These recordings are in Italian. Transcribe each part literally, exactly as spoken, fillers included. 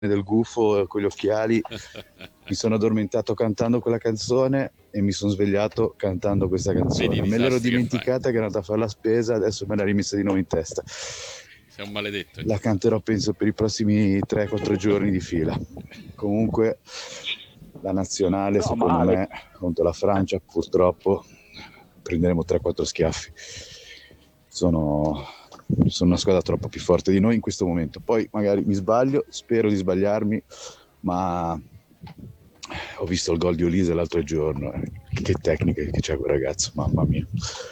del gufo con gli occhiali, mi sono addormentato cantando quella canzone e mi sono svegliato cantando questa canzone. Vedi i Me l'ero disastri che fai. dimenticata che ero andato a fare la spesa, adesso me l'ha rimessa di nuovo in testa. Sei un maledetto. La canterò penso per i prossimi tre quattro giorni di fila. Comunque la nazionale No, secondo ma me contro la Francia purtroppo prenderemo tre quattro schiaffi. Sono, sono una squadra troppo più forte di noi in questo momento. Poi magari mi sbaglio, spero di sbagliarmi, ma ho visto il gol di Olise l'altro giorno. eh. Che tecnica che c'è quel ragazzo, mamma mia.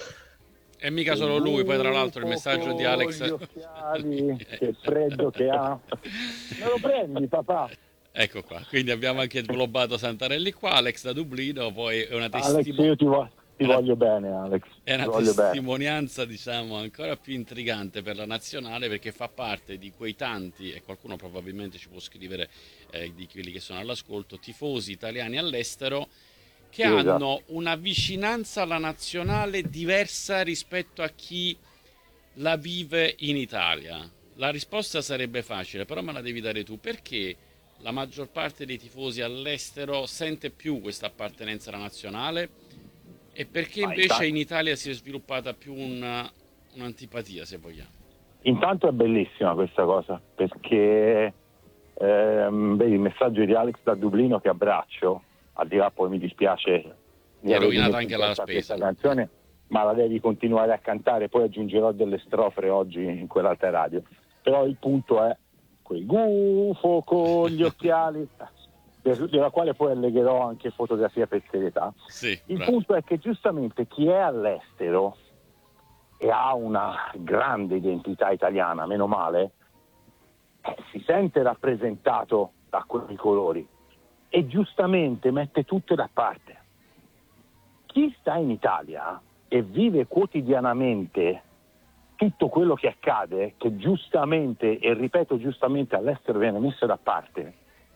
E mica solo lui, poi tra l'altro il messaggio di Alex. Gli occhiali, che freddo che ha. Me lo prendi, papà? Ecco qua, quindi abbiamo anche sglobato Santarelli qua, Alex da Dublino, poi è una Alex, testimonianza. io ti, vo- ti voglio bene, Alex. È una ti voglio bene. testimonianza, diciamo, ancora più intrigante per la nazionale, perché fa parte di quei tanti, e qualcuno probabilmente ci può scrivere eh, di quelli che sono all'ascolto, tifosi italiani all'estero che Sì, esatto. hanno una vicinanza alla nazionale diversa rispetto a chi la vive in Italia. La risposta sarebbe facile, però me la devi dare tu. Perché la maggior parte dei tifosi all'estero sente più questa appartenenza alla nazionale e perché Ma invece intanto- in Italia si è sviluppata più una, un'antipatia, se vogliamo? Intanto è bellissima questa cosa, perché ehm, vedi il messaggio di Alex da Dublino che abbraccio, al di là poi mi dispiace Ti è aver rovinata messo anche in la testa spesa. questa canzone, ma la devi continuare a cantare, poi aggiungerò delle strofe oggi in quell'altra radio. Però il punto è quel gufo con gli occhiali, della quale poi allegherò anche fotografia per serietà. Sì, Il bravo. punto è che giustamente chi è all'estero e ha una grande identità italiana, meno male, eh, si sente rappresentato da quei colori e giustamente mette tutto da parte. Chi sta in Italia e vive quotidianamente tutto quello che accade, che giustamente, e ripeto giustamente, all'estero viene messo da parte,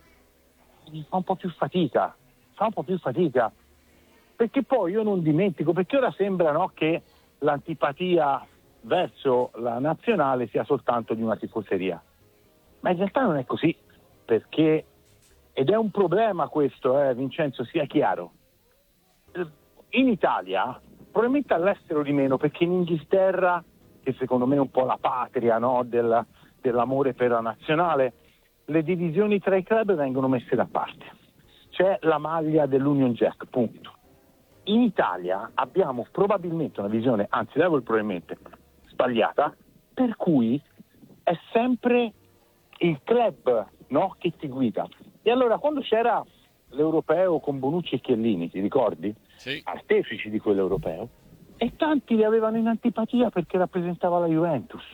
fa un po' più fatica, fa un po' più fatica, perché poi io non dimentico, perché ora sembra, no, che l'antipatia verso la nazionale sia soltanto di una tifoseria, ma in realtà non è così, perché, ed è un problema questo, eh, Vincenzo, sia chiaro, in Italia, probabilmente all'estero di meno, perché in Inghilterra, che secondo me è un po' la patria, no, del, dell'amore per la nazionale, le divisioni tra i club vengono messe da parte. C'è la maglia dell'Union Jack, punto. In Italia abbiamo probabilmente una visione, anzi levo il probabilmente, sbagliata, per cui è sempre il club, no, che ti guida. E allora quando c'era l'europeo con Bonucci e Chiellini, ti ricordi? Sì. Artefici di quell'europeo, e tanti li avevano in antipatia perché rappresentava la Juventus.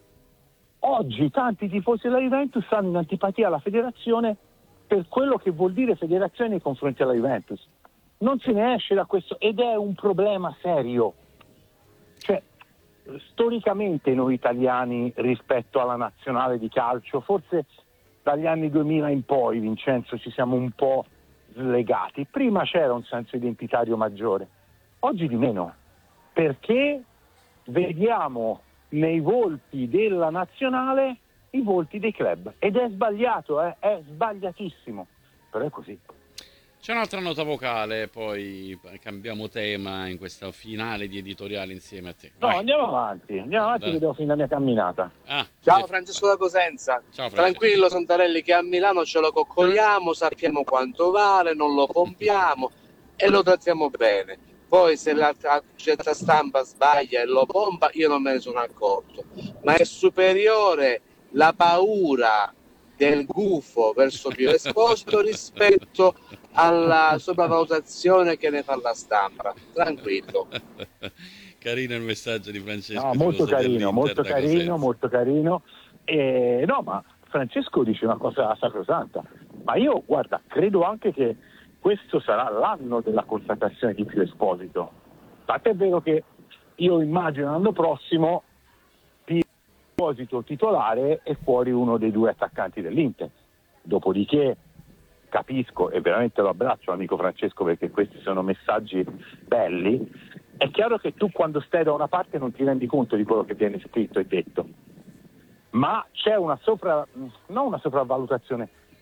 Oggi tanti tifosi della Juventus hanno in antipatia alla federazione per quello che vuol dire federazione nei confronti della Juventus. Non se ne esce da questo, ed è un problema serio. Cioè, storicamente noi italiani rispetto alla nazionale di calcio, forse dagli anni duemila in poi, Vincenzo, ci siamo un po' slegati. Prima c'era un senso identitario maggiore, oggi di meno, perché vediamo nei volti della nazionale i volti dei club, ed è sbagliato, eh? È sbagliatissimo, però è così. C'è un'altra nota vocale, poi cambiamo tema in questa finale di editoriale insieme a te. No, Vai. andiamo avanti, andiamo avanti Dai. che devo finire la mia camminata. Ah, Ciao sì. Francesco da Cosenza. Ciao, Francesco. Tranquillo Santarelli, che a Milano ce lo coccoliamo, sappiamo quanto vale, non lo pompiamo e lo trattiamo bene. Poi se la certa stampa sbaglia e lo pompa, io non me ne sono accorto. Ma è superiore la paura del gufo verso Pio Esposito rispetto alla sopravvalutazione che ne fa la stampa. Tranquillo. Carino il messaggio di Francesco. No, molto tifoso carino, dell'Inter molto da carino, Cosenza. molto carino. E, no, ma Francesco dice una cosa sacrosanta. Ma io, guarda, credo anche che questo sarà l'anno della consacrazione di Pio Esposito. Tant'è vero che io immagino l'anno prossimo Pio Esposito titolare e fuori uno dei due attaccanti dell'Inter. Dopodiché capisco e veramente lo abbraccio, amico Francesco, perché questi sono messaggi belli. È chiaro che tu quando stai da una parte non ti rendi conto di quello che viene scritto e detto, ma c'è una sopra, non una sopravvalutazione,